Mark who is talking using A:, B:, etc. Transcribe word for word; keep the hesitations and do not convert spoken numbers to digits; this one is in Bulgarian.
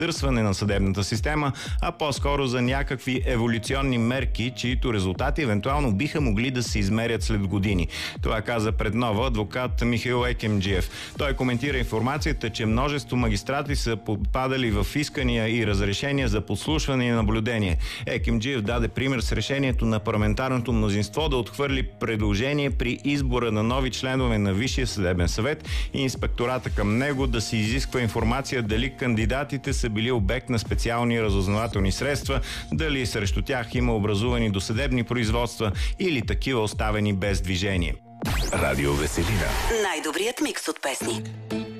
A: търсване на съдебната система, а по-скоро за някакви еволюционни мерки, чието резултати евентуално биха могли да се измерят след години. Това каза пред Нова адвокат Михаил Екимджиев. Той коментира информацията, че множество магистрати са попадали в искания и разрешения за подслушване и наблюдение. Екимджиев даде пример с решението на парламентарното мнозинство да отхвърли предложение при избора на нови членове на Висшия съдебен съвет и инспектората към него да се изисква информация дали кандидатите са били обект на специални разузнавателни средства, дали срещу тях има образувани досъдебни производства или такива оставени без движение.
B: Радио Веселина.
C: Най-добрият микс от песни.